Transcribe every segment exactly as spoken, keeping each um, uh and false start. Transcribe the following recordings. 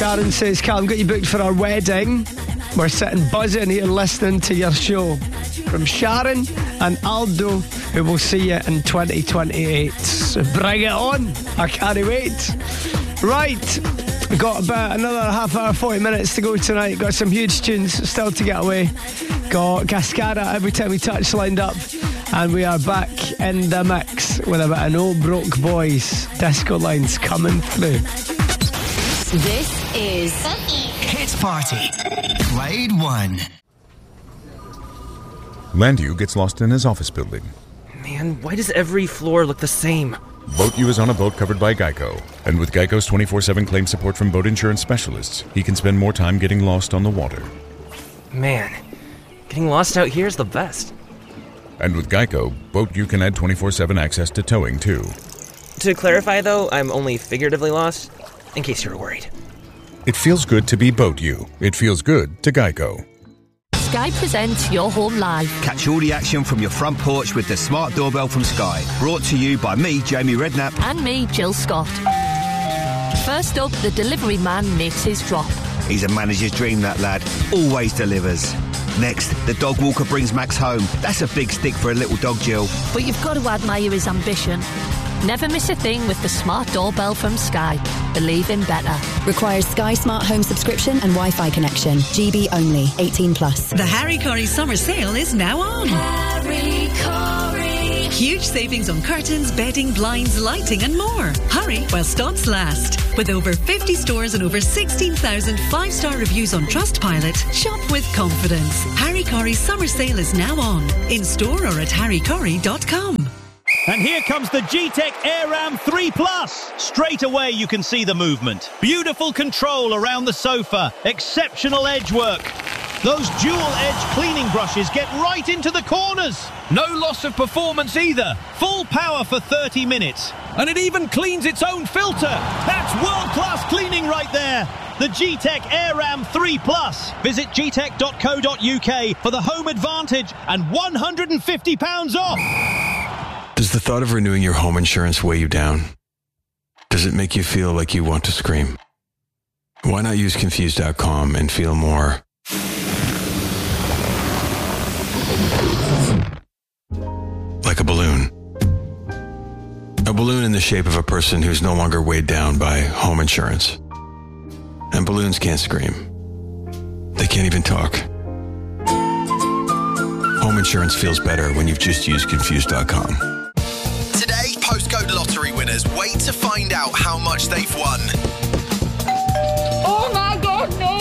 Sharon says, Callum, got you booked for our wedding. We're sitting buzzing here listening to your show. From Sharon and Aldo, who will see you in twenty twenty-eight. So bring it on. I can't wait. Right. We've got about another half hour, forty minutes to go tonight. Got some huge tunes still to get away. Got Cascada, Every Time We Touch lined up. And we are back in the mix with a bit of No Broke Boys disco lines coming through. This is Hit Party. Grade one. Landu gets lost in his office building. Man, why does every floor look the same? Boat U is on a boat covered by Geico. And with Geico's twenty-four seven claim support from boat insurance specialists, he can spend more time getting lost on the water. Man, getting lost out here is the best. And with Geico, Boat U can add twenty-four seven access to towing, too. To clarify, though, I'm only figuratively lost, in case you were worried. It feels good to be Boat U. It feels good to Geico. Sky presents Your Home Live. Catch all the action from your front porch with the smart doorbell from Sky. Brought to you by me, Jamie Redknapp. And me, Jill Scott. First up, the delivery man makes his drop. He's a manager's dream, that lad. Always delivers. Next, the dog walker brings Max home. That's a big stick for a little dog, Jill. But you've got to admire his ambition. Never miss a thing with the smart doorbell from Sky. Believe in better. Requires Sky Smart Home subscription and Wi-Fi connection. G B only. eighteen plus. The Harry Corey summer sale is now on. Harry Corey. Huge savings on curtains, bedding, blinds, lighting and more. Hurry while stocks last. With over fifty stores and over sixteen thousand five-star reviews on Trustpilot, shop with confidence. Harry Corey's summer sale is now on. In store or at harry corey dot com. And here comes the G-Tech AirRam three plus. Straight away you can see the movement. Beautiful control around the sofa. Exceptional edge work. Those dual-edge cleaning brushes get right into the corners. No loss of performance either. Full power for thirty minutes. And it even cleans its own filter. That's world-class cleaning right there. The G-Tech AirRam three plus. Visit g tech dot co dot u k for the home advantage and one hundred fifty pounds off. Does the thought of renewing your home insurance weigh you down? Does it make you feel like you want to scream? Why not use Confused dot com and feel more like a balloon? A balloon in the shape of a person who's no longer weighed down by home insurance. And balloons can't scream. They can't even talk. Home insurance feels better when you've just used Confused dot com. Today, postcode lottery winners wait to find out how much they've won. Oh my God, no!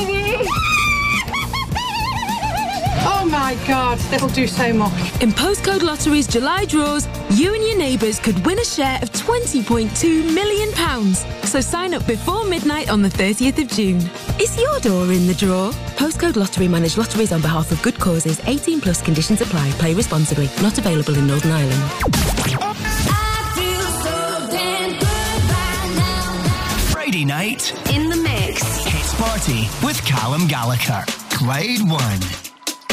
Oh my God, that'll do so much. In Postcode Lottery's July draws, you and your neighbours could win a share of twenty point two million pounds. So sign up before midnight on the thirtieth of June. Is your door in the draw? Postcode Lottery manage lotteries on behalf of good causes. eighteen plus conditions apply. Play responsibly. Not available in Northern Ireland. Friday night In the mix. Hits Party with Callum Gallagher. Grade one.